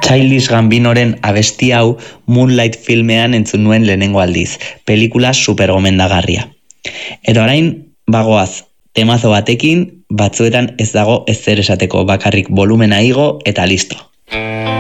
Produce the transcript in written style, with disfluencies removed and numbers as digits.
Childish Gambinoren abesti hau Moonlight filmean entzun nuen lehenengo aldiz. Pelikula super gomendagarria. Eta orain, bagoaz, temazo batekin, batzuetan ez dago ezer esateko, bakarrik volumena igo eta listo.